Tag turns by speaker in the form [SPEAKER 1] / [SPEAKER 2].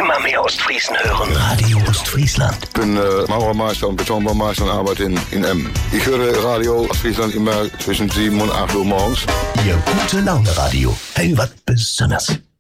[SPEAKER 1] immer mehr Ostfriesen hören Radio Ostfriesland.
[SPEAKER 2] Ich bin Maurermeister und Betonbaumeister und arbeite in Emmen. Ich höre Radio Ostfriesland immer zwischen 7 und 8 Uhr morgens.
[SPEAKER 1] Ihr gute Laune Radio. Hey, was Besonderes.